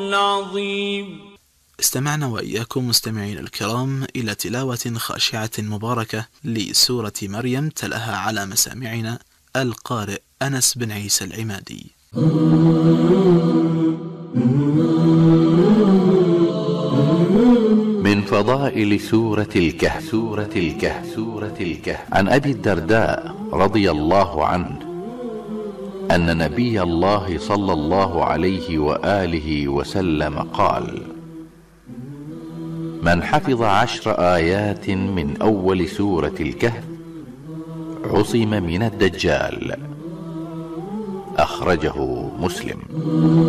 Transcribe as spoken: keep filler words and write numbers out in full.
العظيم. استمعنا وإياكم مستمعين الكرام إلى تلاوة خاشعة مباركة لسورة مريم، تلاها على مسامعنا القارئ أنس بن عيسى العمادي. من فضائل سورة الكهف. سورة الكهف سورة الكهف عن أبي الدرداء رضي الله عنه أن نبي الله صلى الله عليه وآله وسلم قال: من حفظ عشر آيات من أول سورة الكهف عصم من الدجال. أخرجه مسلم.